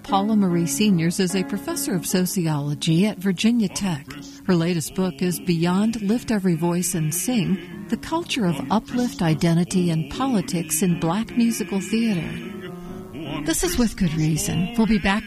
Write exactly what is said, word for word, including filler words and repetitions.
Paula Marie Seniors is a professor of sociology at Virginia Tech. Her latest book is Beyond Lift Every Voice and Sing, The Culture of Uplift Identity and Politics in Black Musical Theater. This is With Good Reason. We'll be back